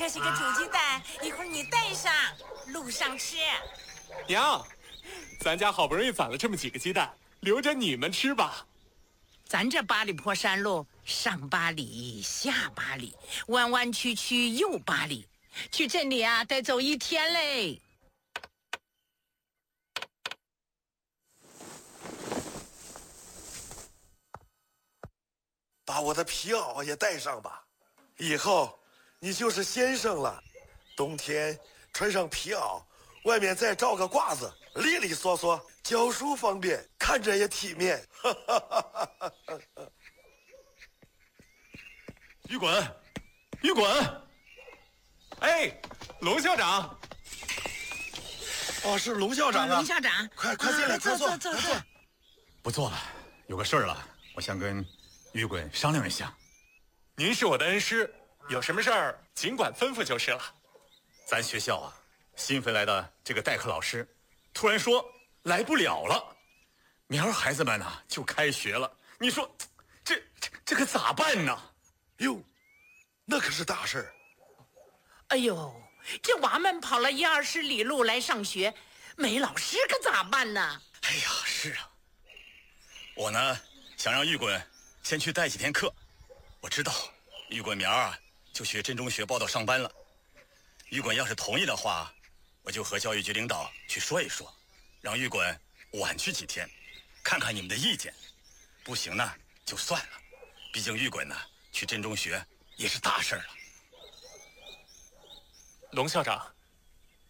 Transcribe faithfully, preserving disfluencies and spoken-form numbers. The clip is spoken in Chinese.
这是个煮鸡蛋，一会儿你带上，路上吃。 娘，咱家好不容易攒了这么几个鸡蛋，留着你们吃吧。 咱这八里坡山路，上八里，下八里，弯弯曲曲又八里，去镇里啊得走一天嘞。 把我的皮袄也带上吧，以后你就是先生了。冬天穿上皮袄，外面再罩个褂子，利利索索，教书方便，看着也体面。 于滚，于滚！ 哎，龙校长。 哦，是龙校长啊！ 龙校长， 快快进来， 坐坐坐坐坐。 不做了，有个事儿了，我想跟于滚商量一下。 您是我的恩师，有什么事儿尽管吩咐就是了。 咱学校啊，新飞来的这个代课老师，突然说来不了了，明儿孩子们呢就开学了。你说，这这这可咋办呢？ 哟，那可是大事儿。 哎呦，这娃们跑了一二十里路来上学，没老师可咋办呢？ 哎呀，是啊，我呢想让玉滚先去带几天课。我知道玉滚明儿啊就去镇中学报到上班了。玉滚要是同意的话，我就和教育局领导去说一说，让玉滚晚去几天，看看你们的意见。不行呢就算了，毕竟玉滚呢去镇中学也是大事了。 龙校长，